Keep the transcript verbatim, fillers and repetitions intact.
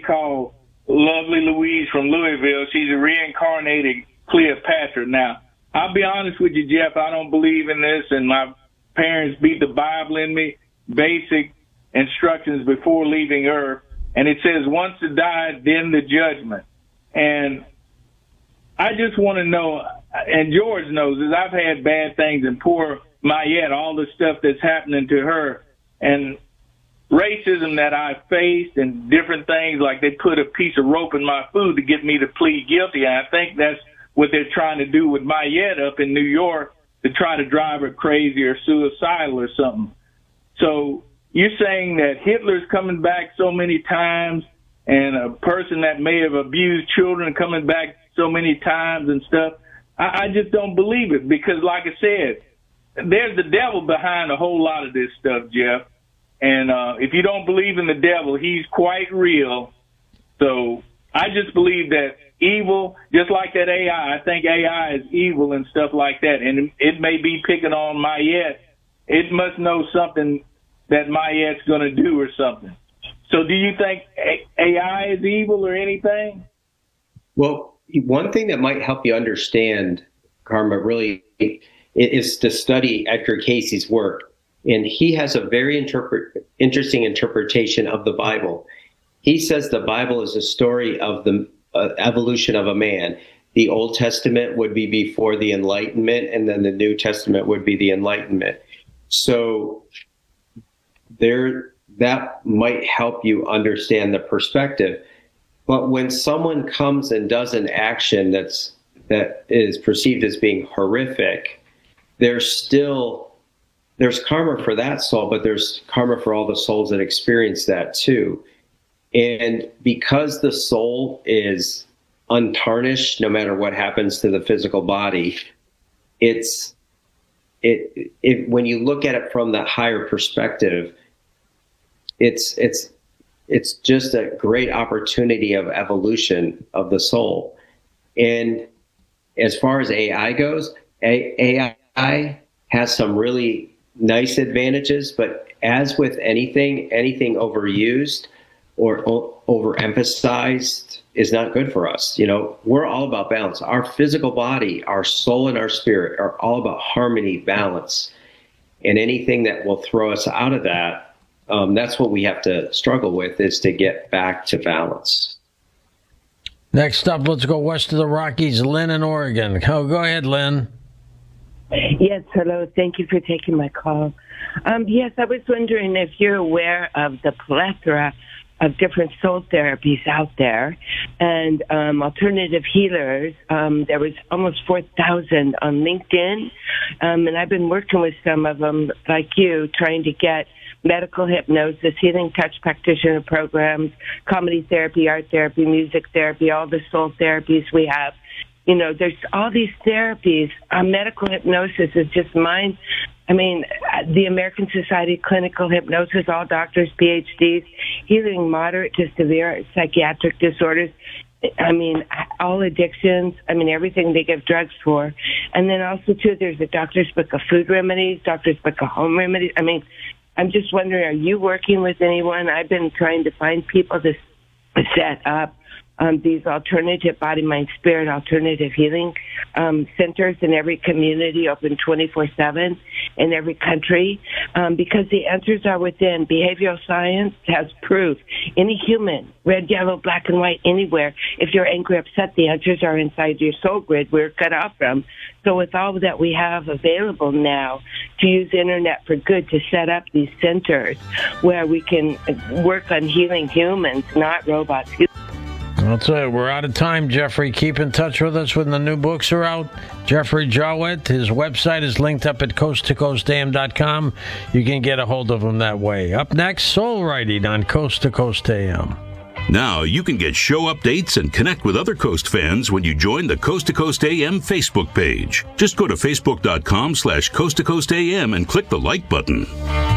call Lovely Louise from Louisville. She's a reincarnated Cleopatra. Now, I'll be honest with you, Jeff, I don't believe in this, and my parents beat the Bible in me, basic instructions before leaving Earth. And it says, once to die, then the judgment. And I just want to know, and George knows this, I've had bad things, and poor Mayette, all the stuff that's happening to her, and racism that I faced, and different things, like they put a piece of rope in my food to get me to plead guilty. And I think that's what they're trying to do with Mayette up in New York, to try to drive her crazy or suicidal or something. So you're saying that Hitler's coming back so many times, and a person that may have abused children coming back so many times and stuff? I, I just don't believe it, because like I said, there's the devil behind a whole lot of this stuff, Jeff. And uh, if you don't believe in the devil, he's quite real. So I just believe that evil, just like that A I, I think A I is evil and stuff like that. And it may be picking on Mayette. It must know something that Mayette's going to do or something. So do you think A I is evil or anything? Well, one thing that might help you understand, Karma, really is to study Edgar Casey's work. And he has a very interpret, interesting interpretation of the Bible. He says the Bible is a story of the uh, evolution of a man. The Old Testament would be before the Enlightenment, and then the New Testament would be the Enlightenment. So there, that might help you understand the perspective. But when someone comes and does an action that's that is perceived as being horrific, there's still there's karma for that soul, but there's karma for all the souls that experience that too. And because the soul is untarnished, no matter what happens to the physical body, it's it, it when you look at it from that higher perspective, it's it's it's just a great opportunity of evolution of the soul. And as far as A I goes, A I has some really nice advantages, but as with anything, anything overused or o- overemphasized is not good for us. You know, we're all about balance. Our physical body, our soul, and our spirit are all about harmony, balance. And anything that will throw us out of that, um, that's what we have to struggle with, is to get back to balance. Next up, let's go west of the Rockies. Lynn in Oregon. Oh, go ahead, Lynn. Yes, hello. Thank you for taking my call. Um, yes, I was wondering if you're aware of the plethora of different soul therapies out there and um, alternative healers. Um, there was almost four thousand on LinkedIn, um, and I've been working with some of them, like you, trying to get medical hypnosis, healing touch practitioner programs, comedy therapy, art therapy, music therapy, all the soul therapies we have. You know, there's all these therapies. Uh, medical hypnosis is just mine. I mean, the American Society of Clinical Hypnosis, all doctors, P H Ds, healing moderate to severe psychiatric disorders. I mean, all addictions. I mean, everything they give drugs for. And then also, too, there's a doctor's book of food remedies, doctor's book of home remedies. I mean, I'm just wondering, are you working with anyone? I've been trying to find people to set up Um, these alternative body, mind, spirit, alternative healing um, centers in every community, open twenty-four seven in every country, um, because the answers are within. Behavioral science has proof. Any human, red, yellow, black, and white, anywhere, if you're angry, upset, the answers are inside your soul grid we're cut off from. So with all that we have available now to use the internet for good, to set up these centers where we can work on healing humans, not robots. That's it. We're out of time, Jeffrey. Keep in touch with us when the new books are out. Jeffrey Jowett, his website is linked up at coast to coast a m dot com. You can get a hold of him that way. Up next, Soul Writing on Coast to Coast A M. Now you can get show updates and connect with other Coast fans when you join the Coast to Coast A M Facebook page. Just go to facebook dot com slash coast to coast A M and click the like button.